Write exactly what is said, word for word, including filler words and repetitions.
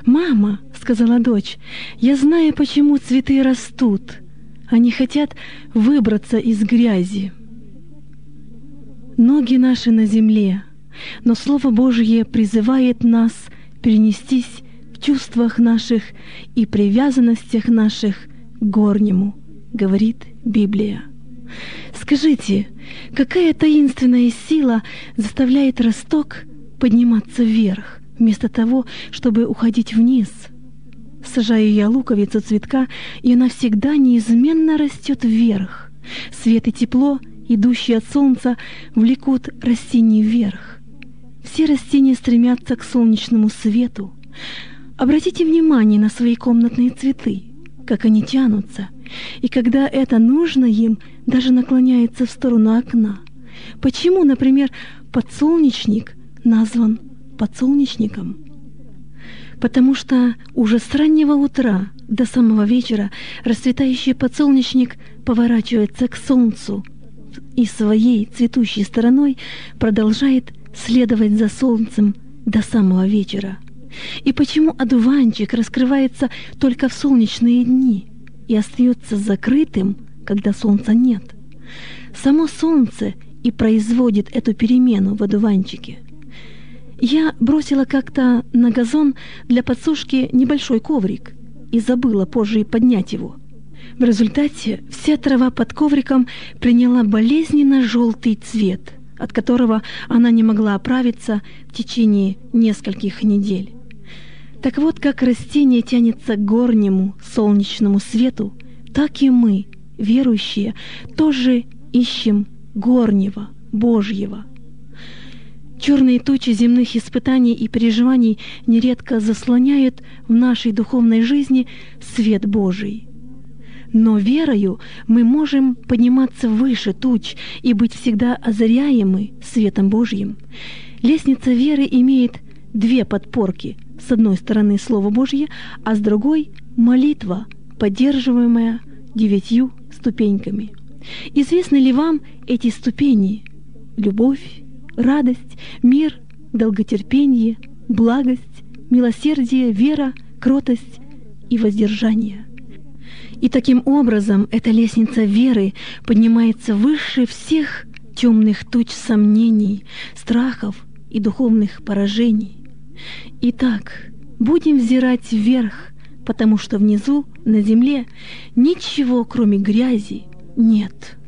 «Мама», — сказала дочь, — «я знаю, почему цветы растут. Они хотят выбраться из грязи. Ноги наши на земле, но Слово Божье призывает нас перенестись в чувствах наших и привязанностях наших к горнему», — говорит Библия. Скажите, какая таинственная сила заставляет росток подниматься вверх, вместо того, чтобы уходить вниз? Сажаю я луковицу цветка, и она всегда неизменно растет вверх. Свет и тепло, идущие от солнца, влекут растение вверх. Все растения стремятся к солнечному свету. Обратите внимание на свои комнатные цветы, как они тянутся, и когда это нужно им, даже наклоняются в сторону окна. Почему, например, подсолнечник назван подсолнечником? Потому что уже с раннего утра до самого вечера расцветающий подсолнечник поворачивается к солнцу и своей цветущей стороной продолжает следовать за солнцем до самого вечера. И почему одуванчик раскрывается только в солнечные дни и остается закрытым, когда солнца нет? Само солнце и производит эту перемену в одуванчике. Я бросила как-то на газон для подсушки небольшой коврик и забыла позже поднять его. В результате вся трава под ковриком приняла болезненно желтый цвет, от которого она не могла оправиться в течение нескольких недель. Так вот, как растение тянется к горнему солнечному свету, так и мы, верующие, тоже ищем горнего, Божьего. Черные тучи земных испытаний и переживаний нередко заслоняют в нашей духовной жизни свет Божий. Но верою мы можем подниматься выше туч и быть всегда озаряемы светом Божьим. Лестница веры имеет две подпорки. С одной стороны Слово Божье, а с другой — молитва, поддерживаемая девятью ступеньками. Известны ли вам эти ступени? Любовь, радость, мир, долготерпение, благость, милосердие, вера, кротость и воздержание. И таким образом эта лестница веры поднимается выше всех темных туч сомнений, страхов и духовных поражений. Итак, будем взирать вверх, потому что внизу, на земле, ничего, кроме грязи, нет.